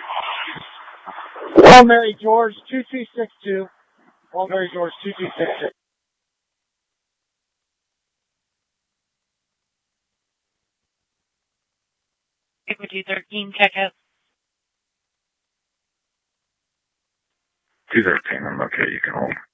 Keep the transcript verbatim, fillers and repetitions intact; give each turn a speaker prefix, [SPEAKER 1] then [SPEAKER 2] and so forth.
[SPEAKER 1] Paul Mary George, two two six two. Paul Mary George, two two six two.
[SPEAKER 2] Equity thirteen, check out.
[SPEAKER 3] two thirteen, I'm okay, you can hold.